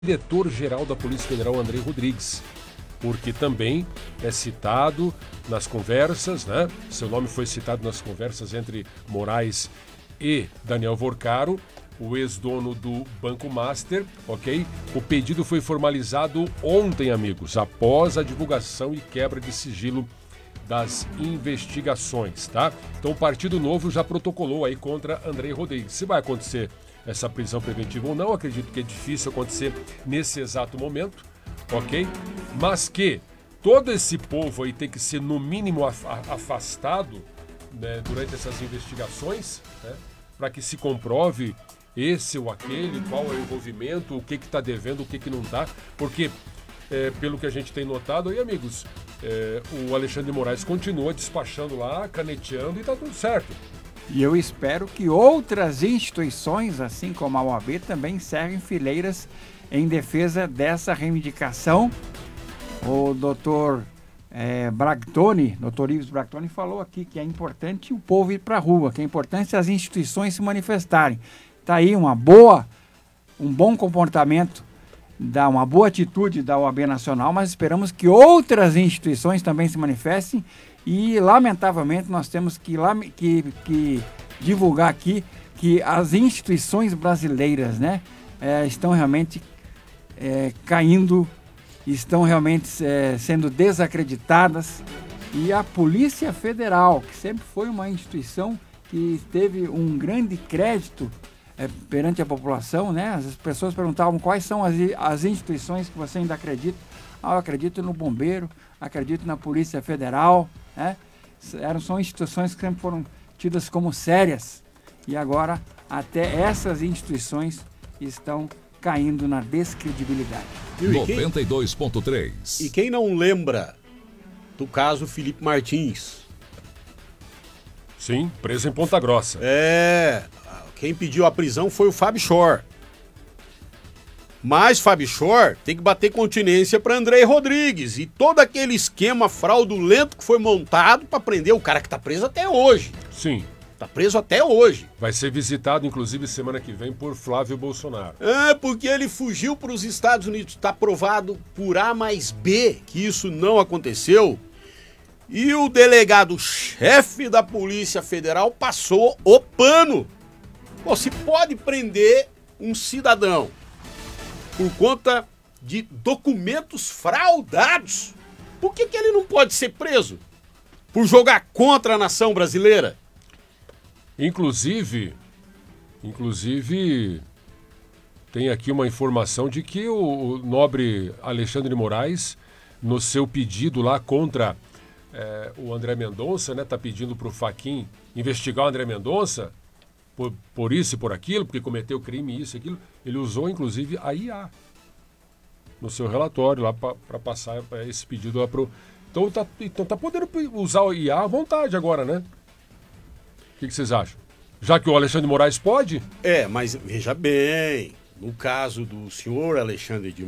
diretor-geral da Polícia Federal, Andrei Rodrigues, porque também é citado nas conversas, né? Seu nome foi citado nas conversas entre Moraes e Daniel Vorcaro, o ex-dono do Banco Master, ok? O pedido foi formalizado ontem, amigos, após a divulgação e quebra de sigilo das investigações, tá? Então o Partido Novo já protocolou aí contra Andrei Rodrigues. Se vai acontecer essa prisão preventiva ou não, acredito que é difícil acontecer nesse exato momento, ok? Mas que todo esse povo aí tem que ser no mínimo afastado, né, durante essas investigações, né, para que se comprove esse ou aquele, qual é o envolvimento, o que está devendo, o que não está, porque pelo que a gente tem notado aí, amigos, o Alexandre de Moraes continua despachando lá, caneteando e está tudo certo. E eu espero que outras instituições, assim como a OAB, também servem fileiras em defesa dessa reivindicação. O doutor Bractoni, doutor Ives Bractoni, falou aqui que é importante o povo ir para a rua, que é importante as instituições se manifestarem. Está aí um bom comportamento, uma boa atitude da OAB Nacional, mas esperamos que outras instituições também se manifestem. E, lamentavelmente, nós temos que divulgar aqui que as instituições brasileiras, né, estão realmente caindo, estão realmente sendo desacreditadas. E a Polícia Federal, que sempre foi uma instituição que teve um grande crédito perante a população, né? As pessoas perguntavam quais são as instituições que você ainda acredita. Eu acredito no Bombeiro, acredito na Polícia Federal, né? São instituições que sempre foram tidas como sérias e agora até essas instituições estão caindo na descredibilidade. 92.3. E quem não lembra do caso Felipe Martins? Sim, preso em Ponta Grossa. Quem pediu a prisão foi o Fábio Schor. Mas Fábio Schor tem que bater continência para Andrei Rodrigues e todo aquele esquema fraudulento que foi montado para prender o cara que está preso até hoje. Sim. Está preso até hoje. Vai ser visitado, inclusive, semana que vem por Flávio Bolsonaro. Porque ele fugiu para os Estados Unidos. Está provado por A mais B que isso não aconteceu. E o delegado-chefe da Polícia Federal passou o pano. Pô, se pode prender um cidadão por conta de documentos fraudados, por que ele não pode ser preso? Por jogar contra a nação brasileira? Inclusive, tem aqui uma informação de que o nobre Alexandre de Moraes, no seu pedido lá contra o André Mendonça, né, tá pedindo para o Fachin investigar o André Mendonça por isso e por aquilo, porque cometeu crime, isso e aquilo. Ele usou, inclusive, a IA no seu relatório lá para passar esse pedido lá pro... Então tá podendo usar o IA à vontade agora, né? O que vocês acham? Já que o Alexandre de Moraes pode? Mas veja bem, no caso do senhor Alexandre de